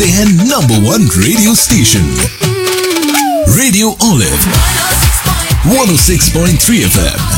हैं number 1 radio station radio olive 106.3 FM।